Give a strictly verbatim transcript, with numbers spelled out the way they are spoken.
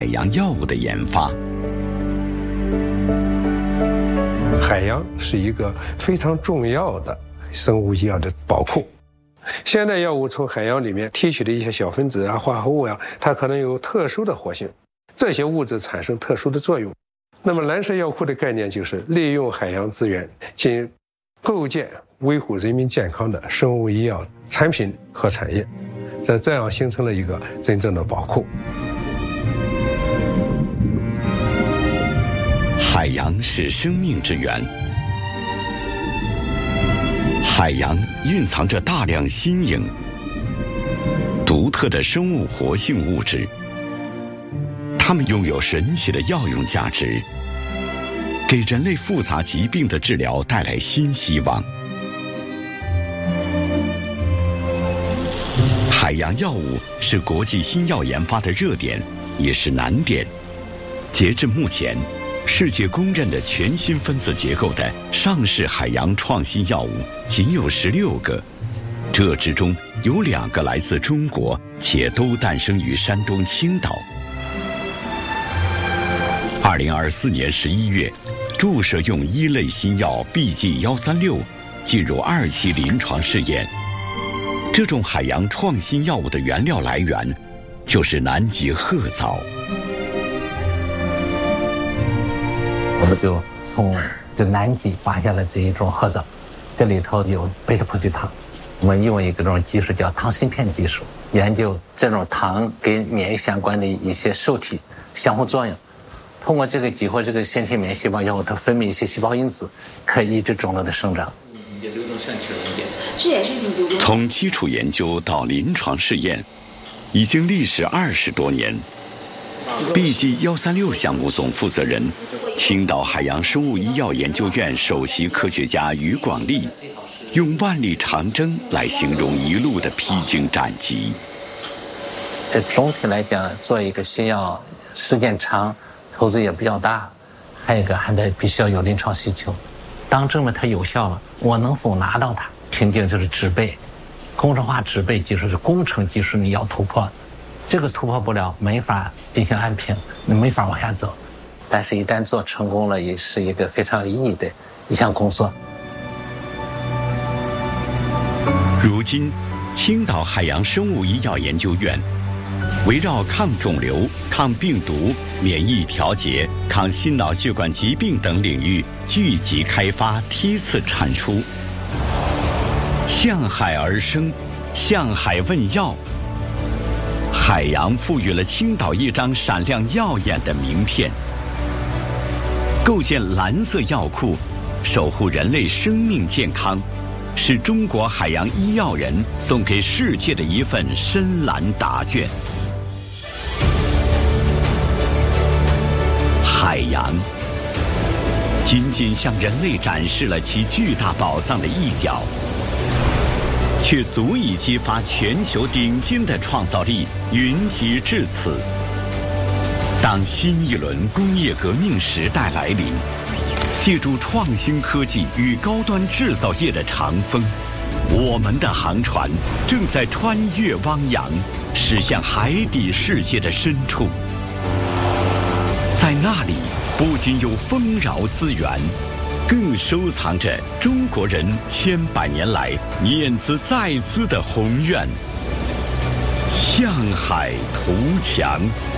海洋药物的研发。 海洋是一个非常重要的生物医药的宝库。现代药物从海洋里面提取的一些小分子啊、化合物啊，它可能有特殊的活性，这些物质产生特殊的作用。那么蓝色药库的概念就是利用海洋资源进构建维护人民健康的生物医药产品和产业，这这样形成了一个真正的宝库。 海洋是生命之源，海洋蕴藏着大量新颖、独特的生物活性物质，它们拥有神奇的药用价值，给人类复杂疾病的治疗带来新希望。海洋药物是国际新药研发的热点，也是难点。截至目前，世界公认的全新分子结构的上市海洋创新药物仅有十六个，这之中有两个来自中国，且都诞生于山东青岛。二零二四年十一月，注射用一类新药 B G 一三六进入二期临床试验。这种海洋创新药物的原料来源就是南极褐藻。 我们就从这南极挖下了这一种褐藻，这里头有贝塔葡聚糖。我们用一个这种技术叫糖芯片技术，研究这种糖跟免疫相关的一些受体相互作用。通过这个激活这个先天免疫细胞以后，它分泌一些细胞因子，可以抑制肿瘤的生长。你的流动性强一点， 这也是一种流动。从基础研究到临床试验，已经历时二十多年。B G 一三六项目总负责人、青岛海洋生物医药研究院首席科学家于广利，用万里长征来形容一路的披荆斩棘。 这总体来讲，做一个新药时间长，投资也比较大，还有一个还得必须要有临床需求。当证明它有效了，我能否拿到它，瓶颈就是植被，工程化植被技术是工程技术，你要突破，这个突破不了，没法进行安平，你没法往下走。但是一旦做成功了，也是一个非常有意义的一项工作。 如今，青岛海洋生物医药研究院围绕抗肿瘤、抗病毒、免疫调节、抗心脑血管疾病等领域聚集开发梯次产出。向海而生，向海问药。海洋赋予了青岛一张闪亮耀眼的名片。构建蓝色药库，守护人类生命健康，是中国海洋医药人送给世界的一份深蓝答卷。海洋仅仅向人类展示了其巨大宝藏的一角，却足以激发全球顶尖的创造力，云集至此。当新一轮工业革命时代来临，借助创新科技与高端制造业的长风，我们的航船正在穿越汪洋，驶向海底世界的深处。在那里，不仅有丰饶资源，更收藏着中国人千百年来念兹在兹的宏愿。向海图强。